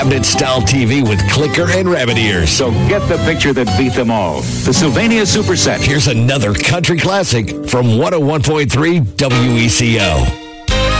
cabinet-style TV with clicker and rabbit ears. So get the picture that beat them all. The Sylvania Superset. Here's another country classic from 101.3 WECO.